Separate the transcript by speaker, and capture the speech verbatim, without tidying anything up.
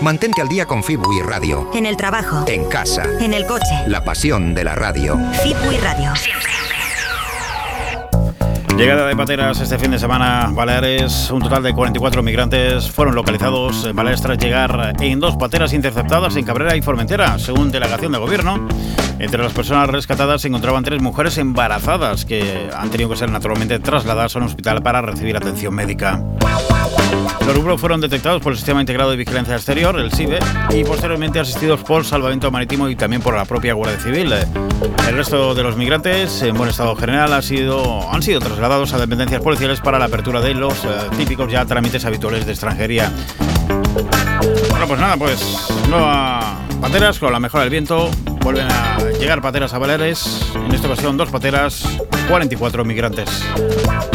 Speaker 1: Mantente al día con Fibui Radio.
Speaker 2: En el trabajo.
Speaker 1: En casa.
Speaker 2: En el coche.
Speaker 1: La pasión de la radio.
Speaker 2: Fibui Radio.
Speaker 3: Llegada de pateras este fin de semana a Baleares. Un total de cuarenta y cuatro migrantes fueron localizados en Baleares tras llegar en dos pateras interceptadas en Cabrera y Formentera, según delegación de gobierno. Entre las personas rescatadas se encontraban tres mujeres embarazadas que han tenido que ser naturalmente trasladadas a un hospital para recibir atención médica. Los grupos fueron detectados por el Sistema Integrado de Vigilancia Exterior, el SIVE, y posteriormente asistidos por Salvamento Marítimo y también por la propia Guardia Civil. El resto de los migrantes, en buen estado general, ha sido, han sido trasladados a dependencias policiales para la apertura de los eh, típicos ya trámites habituales de extranjería. Bueno, pues nada, pues nueva pateras con la mejora del viento. Vuelven a llegar pateras a Baleares. En esta ocasión dos pateras, cuarenta y cuatro migrantes.